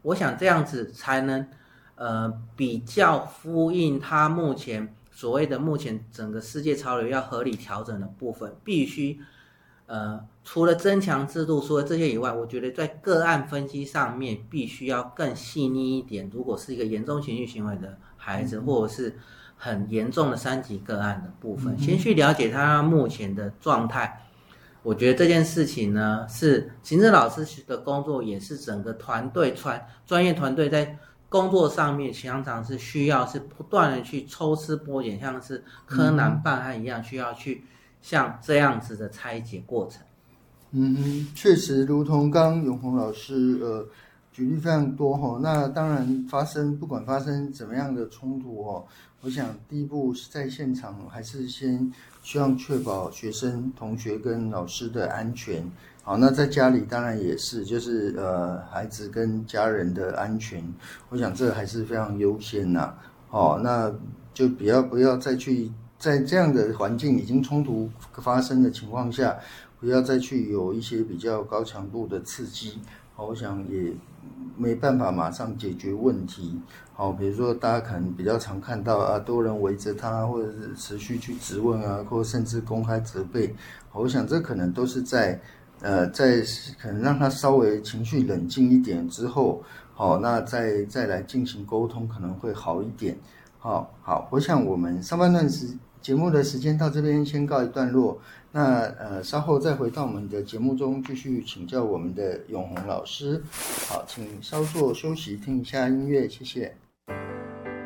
我想这样子才能比较呼应他目前所谓的目前整个世界潮流要合理调整的部分，必须除了增强制度，除了这些以外，我觉得在个案分析上面必须要更细腻一点。如果是一个严重情绪行为的孩子，或者是很严重的3级个案的部分，先去了解他目前的状态。我觉得这件事情呢，是行政老师的工作，也是整个团队专业团队在工作上面常常是需要是不断的去抽丝剥茧，像是柯南办案一样，需要去像这样子的拆解过程。 确实，如同刚刚永宏老师举例非常多哈。那当然不管发生怎么样的冲突我想第一步是在现场还是先希望确保学生、同学跟老师的安全。好，那在家里当然也是，就是孩子跟家人的安全，我想这还是非常优先呐。那就不要再去在这样的环境已经冲突发生的情况下，不要再去有一些比较高强度的刺激。我想也没办法马上解决问题。比如说大家可能比较常看到多人围着他，或者是持续去质问或甚至公开责备。我想这可能都是在可能让他稍微情绪冷静一点之后，那再来进行沟通可能会好一点。好，我想我们上半段节目的时间到这边先告一段落。那稍后再回到我们的节目中继续请教我们的永宏老师。好，请稍作休息，听一下音乐，谢谢。